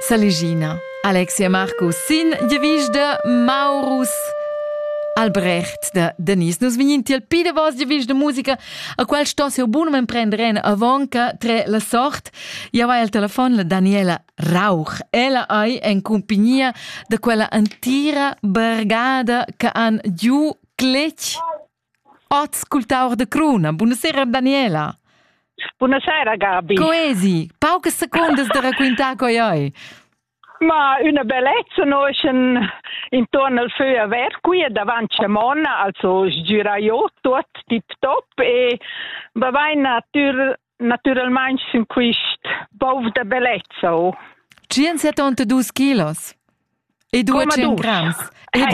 Saligina, Alexia Marcus, sin giavis de Maurus Albrecht de Denis. Nus vigninti al pide vos giavis de musica a qual sto seu bunem prenderen avonca tre la sort. Ja vai al telefon la Daniela Rauch. Ella ai en compagnia de quella antira brigada che han giù clec ascoltaur de cruna. Buonasera Daniela. Buonasera Gabi. Coesi, pauche secondes de racquintar coi oi. Ma una bellezza noi intorno al feuerwerk qui davanti a Monna, also sgiraio tot tip top e vai naturalmente in quist bov da bellezza. 172 kilos e 200 grams.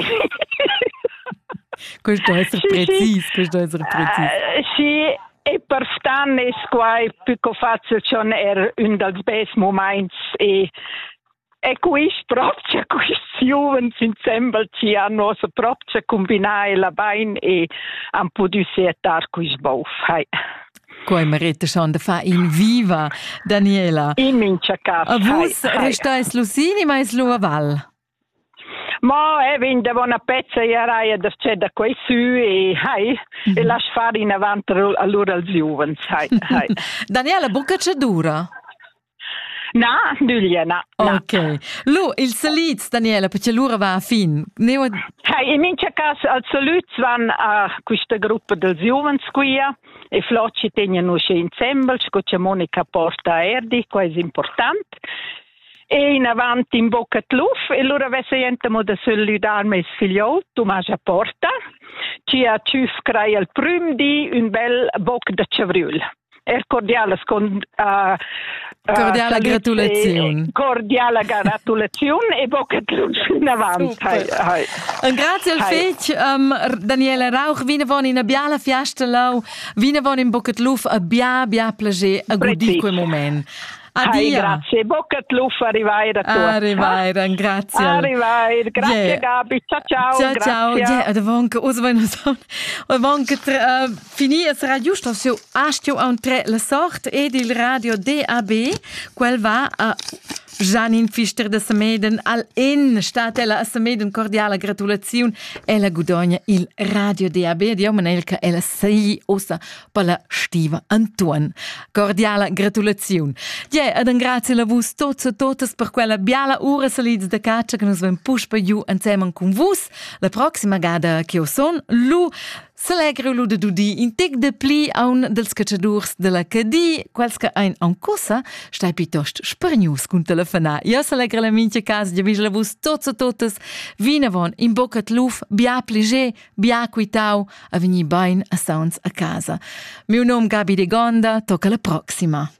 Questo è preciso, questo è preciso. Sì. E per stan è qua più facile c'è un dels best moments e questo proprio questi giovani insieme ci hanno proprio combinare la bene e un po' di setar questo bof. Coi marete schon da fa in viva Daniela. In mincha casa. A vos restais Lucini ma es lo a Val. Ma vende una pezza e raia da c'è da quei su e lasci fare in avanti allora als giovani. Daniela, bocca c'è dura? No, no. Ok. Lu, il saliz, Daniela, perché l'ora va a fin. In mincha casa al saliz van a questa gruppa del giovani qui e flocci tengono insieme, c'è Monica Porta a Erdi, questo è importante. E in avanti in bocca di luft, e allora avesse gente da solidar mes figliol, Tommaso Porta, ci ha ciuf crea il prim di un bel bocca da Cevriul. Cordiale gratulazione. Cordiale gratulazione e bocca di luft in avanti. Grazie al fec, Daniela Rauch, vine von in a biala fiasta lau, vine von in bocca di luft a bia plager a gudi quel moment. Addio. Grazie, bocca di luft, arrivaire a tutti. Arrivaire, grazie. Arrivaire, grazie Gabi, ciao. Ciao. Davonca, finire sarà giusto se astio a un tre la sort ed il radio DAB, quel va a Janine Pfister de Sameden al statella a Sameden cordiale gratulazione e la gudogna il radio DAB di omenelka e la sei ossa per la stiva Antuan. Cordiale gratulazione. Ed un grazie a voi tutti per quella biala ora salita da caccia che nos ven push per giù insieme con voi. La prossima gada che io son, s'allegro lu de dudi in tic de pli a un dels cacciadurs de la cadi, quels che ein an cosa, stai piuttosto spernius con telefonar. Io s'allegro la mince casa, ja vis la vus totes, vina von in bocca de luf, bia pliger, bia quitau, a veni bain a sounds a casa. Meu nom Gabi de Gonda, tocca la prossima.